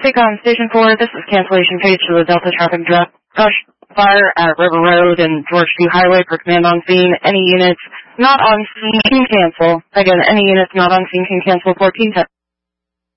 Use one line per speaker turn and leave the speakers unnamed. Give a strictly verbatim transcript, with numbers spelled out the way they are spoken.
Take-on Station four, this is cancellation page to the Delta Traffic Drop Rush Fire at River Road and George P. Highway for command on scene. Any units not on scene can cancel. Again, any units not on scene can cancel fourteen ten.